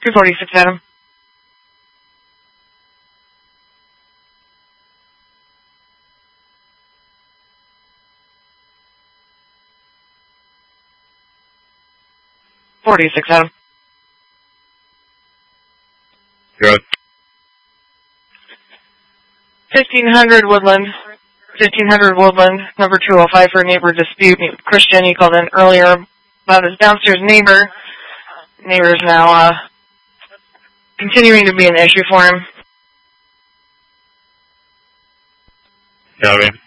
246 Adam. .46 Adam. You're out. 1500 Woodland. 1500 Woodland, number 205 for a neighbor dispute. Christian, he called in earlier about his downstairs neighbor. Neighbor's now continuing to be an issue for him. Copy.